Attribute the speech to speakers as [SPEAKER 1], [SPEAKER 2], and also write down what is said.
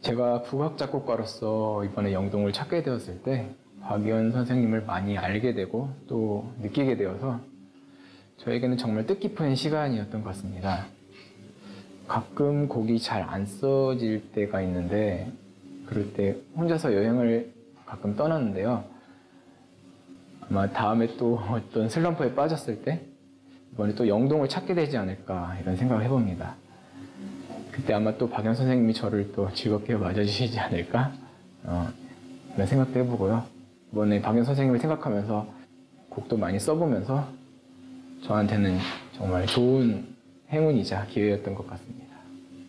[SPEAKER 1] 제가 국악 작곡가로서 이번에 영동을 찾게 되었을 때 박이원 선생님을 많이 알게 되고 또 느끼게 되어서 저에게는 정말 뜻깊은 시간이었던 것 같습니다. 가끔 곡이 잘 안 써질 때가 있는데 그럴 때 혼자서 여행을 가끔 떠났는데요. 아마 다음에 또 어떤 슬럼프에 빠졌을 때 이번에 또 영동을 찾게 되지 않을까 이런 생각을 해봅니다. 그때 아마 또 박이원 선생님이 저를 또 즐겁게 맞아주시지 않을까 이런 생각도 해보고요. 이번에 박이원 선생님을 생각하면서 곡도 많이 써보면서 저한테는 정말 좋은 행운이자 기회였던 것 같습니다.